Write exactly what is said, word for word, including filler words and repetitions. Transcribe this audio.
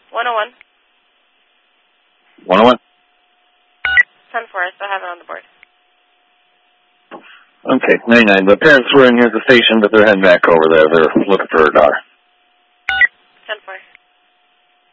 one oh one. one oh one? ten four, I still have it on the board. Okay, ninety-nine. The parents were in here at the station, but they're heading back over there. They're looking for her daughter.